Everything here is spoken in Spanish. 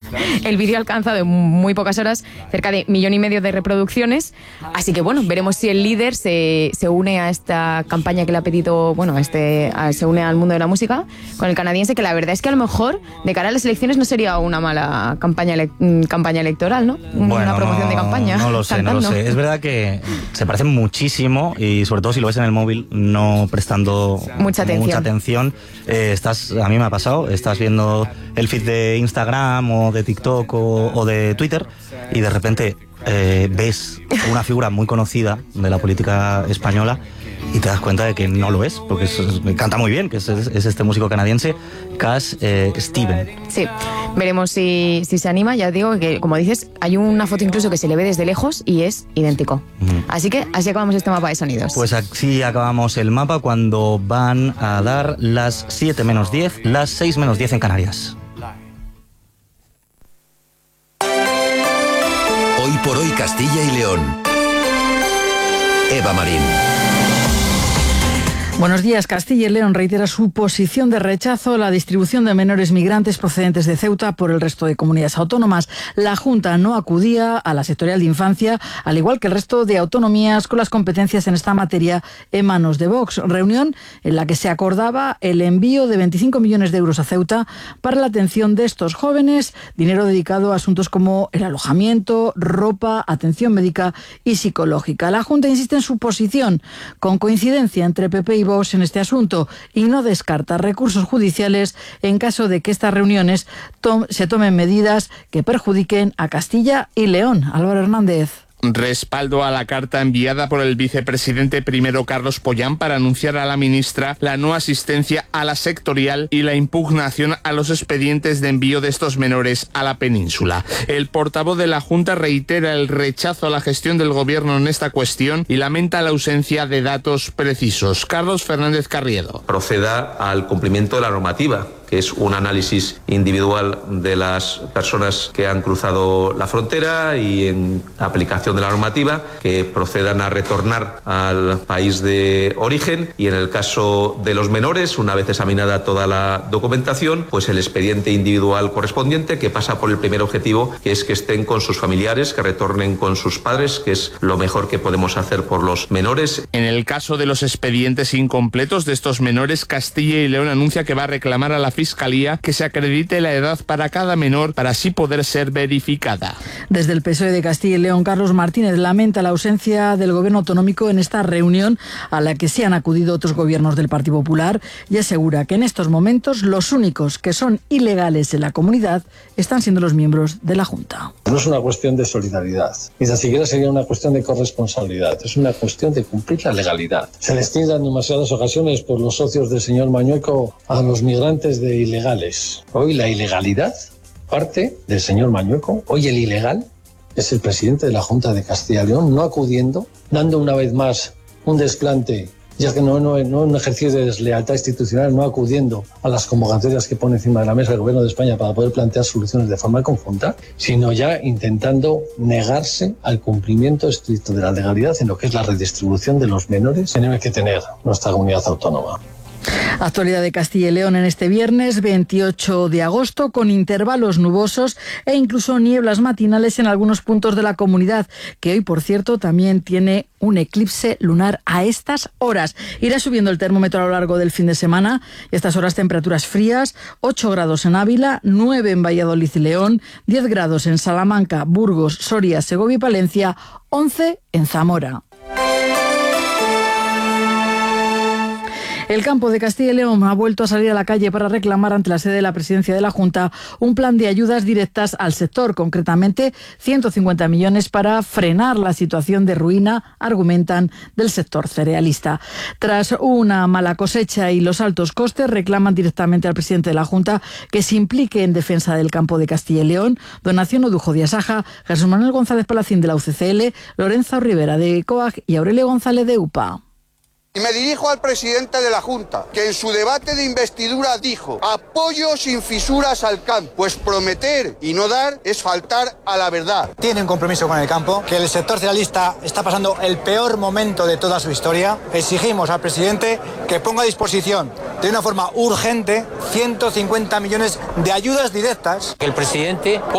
El vídeo ha alcanzado en muy pocas horas cerca de 1,5 millones de reproducciones, así que bueno, veremos si el líder se une a esta campaña que le ha pedido, se une al mundo de la música con el canadiense, que la verdad es que a lo mejor de cara a las elecciones no sería una mala campaña electoral, ¿no? Una promoción de campaña. No lo sé. Es verdad que se parecen muchísimo y sobre todo si lo ves en el móvil no prestando mucha atención. A mí me ha pasado, estás viendo el feed de Instagram o de TikTok o de Twitter y de repente ves una figura muy conocida de la política española y te das cuenta de que no lo es, porque canta muy bien, que es este músico canadiense, Cash Steven. Sí, veremos si se anima. Ya digo que, como dices, hay una foto incluso que se le ve desde lejos y es idéntico. Así que así acabamos este mapa de sonidos. Pues así acabamos el mapa cuando van a dar las 7 menos 10, las 6 menos 10 en Canarias. Hoy por hoy Castilla y León. Eva Marín. Buenos días. Castilla y León reitera su posición de rechazo a la distribución de menores migrantes procedentes de Ceuta por el resto de comunidades autónomas. La Junta no acudía a la sectorial de infancia, al igual que el resto de autonomías con las competencias en esta materia en manos de Vox. Reunión en la que se acordaba el envío de 25 millones de euros a Ceuta para la atención de estos jóvenes, dinero dedicado a asuntos como el alojamiento, ropa, atención médica y psicológica. La Junta insiste en su posición, con coincidencia entre PP y Vox en este asunto, y no descarta recursos judiciales en caso de que estas reuniones se tomen medidas que perjudiquen a Castilla y León. Álvaro Hernández. Respaldo a la carta enviada por el vicepresidente primero Carlos Pollán para anunciar a la ministra la no asistencia a la sectorial y la impugnación a los expedientes de envío de estos menores a la península. El portavoz de la Junta reitera el rechazo a la gestión del gobierno en esta cuestión y lamenta la ausencia de datos precisos. Carlos Fernández Carriedo. Proceda al cumplimiento de la normativa, que es un análisis individual de las personas que han cruzado la frontera y en aplicación de la normativa que procedan a retornar al país de origen, y en el caso de los menores, una vez examinada toda la documentación, pues el expediente individual correspondiente, que pasa por el primer objetivo, que es que estén con sus familiares, que retornen con sus padres, que es lo mejor que podemos hacer por los menores. En el caso de los expedientes incompletos de estos menores, Castilla y León anuncia que va a reclamar a la Fiscalía que se acredite la edad para cada menor para así poder ser verificada. Desde el PSOE de Castilla y León, Carlos Martínez lamenta la ausencia del gobierno autonómico en esta reunión a la que sí han acudido otros gobiernos del Partido Popular, y asegura que en estos momentos los únicos que son ilegales en la comunidad están siendo los miembros de la Junta. No es una cuestión de solidaridad, ni tan siquiera sería una cuestión de corresponsabilidad, es una cuestión de cumplir la legalidad. Se les tilda en demasiadas ocasiones por los socios del señor Mañueco a los migrantes de ilegales. Hoy la ilegalidad parte del señor Mañueco, hoy el ilegal es el presidente de la Junta de Castilla y León, no acudiendo, dando una vez más un desplante, ya que no un ejercicio de deslealtad institucional, no acudiendo a las convocatorias que pone encima de la mesa el Gobierno de España para poder plantear soluciones de forma conjunta, sino ya intentando negarse al cumplimiento estricto de la legalidad en lo que es la redistribución de los menores que tiene que tener nuestra comunidad autónoma. Actualidad de Castilla y León en este viernes 28 de agosto, con intervalos nubosos e incluso nieblas matinales en algunos puntos de la comunidad, que hoy, por cierto, también tiene un eclipse lunar a estas horas. Irá subiendo el termómetro a lo largo del fin de semana. Estas horas temperaturas frías, 8 grados en Ávila, 9 en Valladolid y León, 10 grados en Salamanca, Burgos, Soria, Segovia y Palencia, 11 en Zamora. El campo de Castilla y León ha vuelto a salir a la calle para reclamar ante la sede de la presidencia de la Junta un plan de ayudas directas al sector, concretamente 150 millones para frenar la situación de ruina, argumentan, del sector cerealista. Tras una mala cosecha y los altos costes, reclaman directamente al presidente de la Junta que se implique en defensa del campo de Castilla y León. Donación Odujo de Asaja, Jesús Manuel González Palacín de la UCCL, Lorenzo Rivera de COAG y Aurelio González de UPA. Y me dirijo al presidente de la Junta, que en su debate de investidura dijo: apoyo sin fisuras al campo. Pues prometer y no dar es faltar a la verdad. Tiene un compromiso con el campo, que el sector cerealista está pasando el peor momento de toda su historia. Exigimos al presidente que ponga a disposición de una forma urgente 150 millones de ayudas directas. Que el presidente